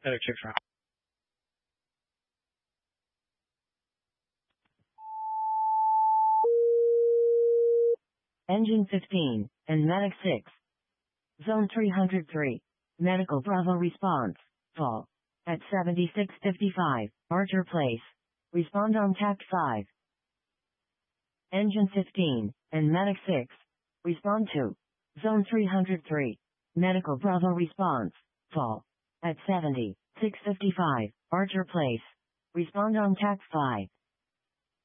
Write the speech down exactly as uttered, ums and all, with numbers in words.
Medic six round. Engine fifteen, and Medic six. Zone three hundred three. Medical Bravo response. Fall. At seventy-six fifty-five, Archer Place. Respond on T A C five. Engine fifteen, and Medic six. Respond to. Zone three hundred three. Medical Bravo response. Fall. At seventy-six fifty-five, Archer Place. Respond on T A C five.